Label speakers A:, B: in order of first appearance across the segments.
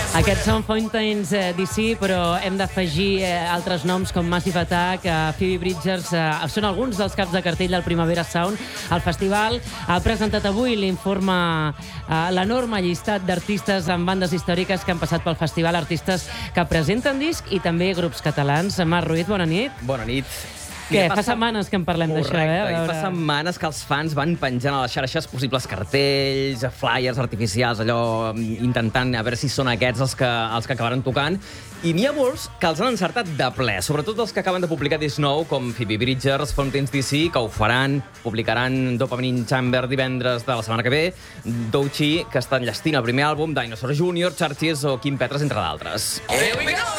A: Aquests són Fountains DC, però hem d'afegir altres noms com Massive Attack, Phoebe Bridgers, són alguns dels caps de cartell del Primavera Sound. El festival ha presentat avui l'informe, l'enorme llistat d'artistes amb bandes històriques que han passat pel festival, artistes que presenten disc i també grups catalans. Marc Ruiz, bona nit.
B: Bona nit.
A: Què? Fa setmanes que en parlem d'això,
B: Correcte, fa setmanes que els fans van penjant a les xarxes possibles cartells, flyers artificials, allò intentant a veure si són aquests els que acabaran tocant. I n'hi ha molts que els han encertat de ple, sobretot els que acaben de publicar disc nou, com Phoebe Bridgers, Fountains DC, que ho faran, publicaran Dopamine Chamber divendres de la setmana que ve, Doechii, que està enllestint el primer àlbum, Dinosaur Jr., Churches o Kim Petras, entre d'altres. Here we go!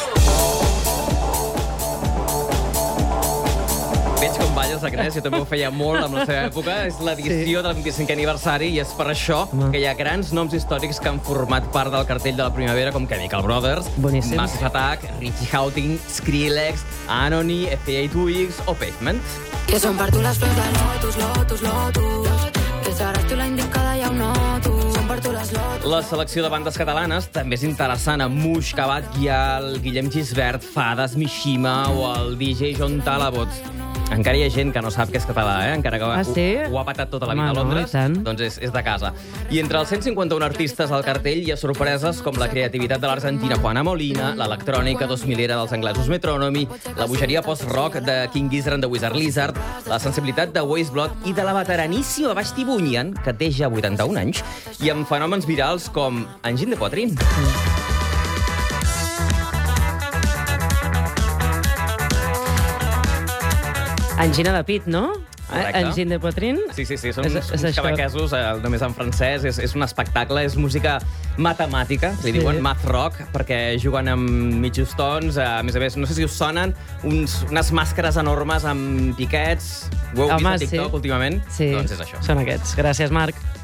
B: Veig com balles, Agnès, jo també ho feia molt en la seva època. És l'edició del 25è aniversari i és per això que hi ha grans noms històrics que han format part del cartell de la primavera, com Chemical Brothers, Massive Attack, Richie Houghton, Skrillex, Anony, FA Twigs o Pavement.
C: Que són per tu les flors de Lotus, Lotus, Lotus, que seràs tu la indicada, ja ho noto. Són per tu les Lotus.
B: La selecció de bandes catalanes també és interessant, amb Muix, Cabat Guial, Guillem Gisbert, Fades, Mishima o el DJ John Talabot. Encara hi ha gent que no sap que és català, encara que ho ha patat tota la vida a Londres, doncs és de casa. I entre els 151 artistes al cartell hi ha sorpreses com la creativitat de l'argentina Juana Molina, l'electrònica 2000era dels anglesos Metronomy, la bogeria post-rock de King Gizzard and the Wizard Lizard, la sensibilitat de Waste Blood i de la veteraníssima Vashti Bunyan, que té ja 81 anys, i amb fenòmens virals com Engine de Poitrine.
A: Angina de pit, no? Engine de Poitrine?
B: Sí, són uns quebequesos, només en francès. És un espectacle, és música matemàtica, li diuen math rock, perquè juguen amb mitjos tons. A més, no sé si us sonen unes màscares enormes amb piquets. Ho heu vist a TikTok últimament?
A: Sí,
B: doncs és això.
A: Són aquests. Gràcies, Marc.